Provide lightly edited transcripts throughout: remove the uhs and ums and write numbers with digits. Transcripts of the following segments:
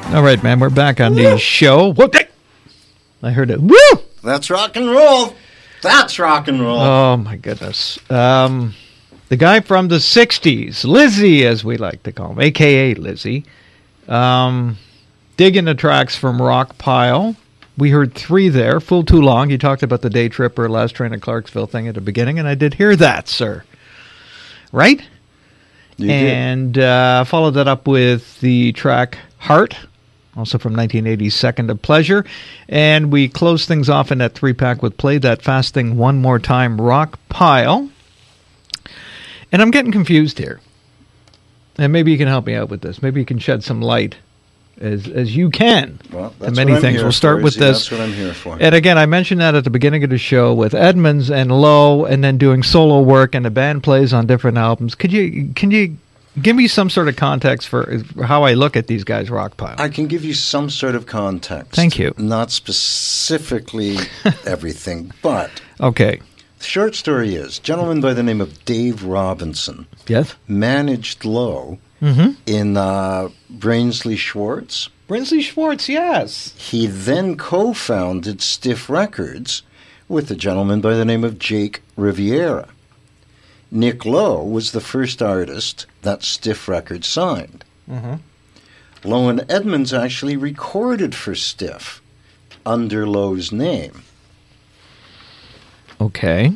All right, man, we're back on the show. Okay. I heard it. Woo! That's rock and roll. That's rock and roll. Oh, my goodness. The guy from the 60s, Lizzie, as we like to call him, a.k.a. Lizzie, digging the tracks from Rock Pile. We heard 3 there, Fool Too Long. You talked about the Day Tripper, Last Train to Clarksville thing at the beginning, and I did hear that, sir. Right? You and followed that up with the track Heart, also from 1980's Second of Pleasure. And we closed things off in that 3-pack with Play That Fast Thing One More Time, Rock Pile. And I'm getting confused here. And maybe you can help me out with this. Maybe you can shed some light as you can. Well, to many things. We'll start with this. That's what I'm here for. And again, I mentioned that at the beginning of the show with Edmonds and Lowe, and then doing solo work, and the band plays on different albums. Can you give me some sort of context for how I look at these guys, Rock Pile? I can give you some sort of context. Thank you. Not specifically everything, but okay. The short story is, a gentleman by the name of Dave Robinson managed Lowe in Brainsley Schwartz. Brainsley Schwartz, yes. He then co-founded Stiff Records with a gentleman by the name of Jake Riviera. Nick Lowe was the first artist that Stiff Records signed. Lowe and Edmonds actually recorded for Stiff under Lowe's name. Okay.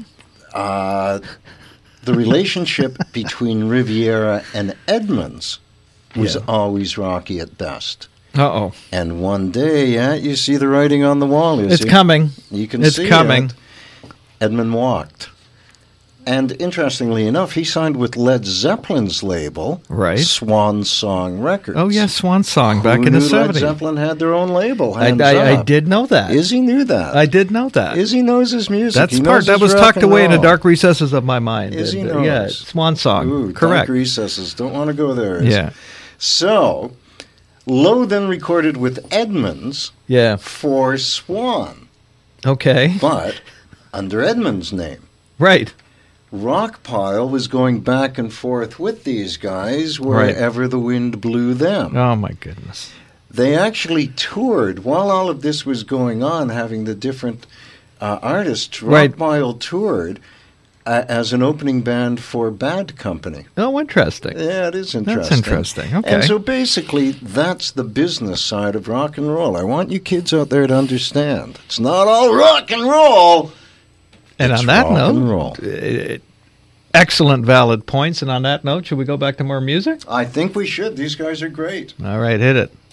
The relationship between Riviera and Edmonds was always rocky at best. Uh-oh. And one day, you see the writing on the wall. It's coming. You can it's see coming. it. Edmund walked. And interestingly enough, he signed with Led Zeppelin's label, Swan Song Records. Oh, yes, Swan Song, back in the 70s. Led Zeppelin had their own label, I did know that. Izzy knew that. I did know that. Izzy knows his music. That's part that was tucked away in the dark recesses of my mind. Izzy knows. Yeah, Swan Song. Ooh, correct. Dark recesses. Don't want to go there. Yeah. So, Lowe then recorded with Edmonds for Swan. Okay. But under Edmonds' name. Right. Rock Pile was going back and forth with these guys wherever the wind blew them. Oh, my goodness. They actually toured while all of this was going on, having the different artists. Rock Pile toured as an opening band for Bad Company. Oh, interesting. Yeah, it is interesting. That's interesting. Okay. And so basically, that's the business side of rock and roll. I want you kids out there to understand. It's not all rock and roll. And on that note, excellent valid points. And on that note, should we go back to more music? I think we should. These guys are great. All right, hit it.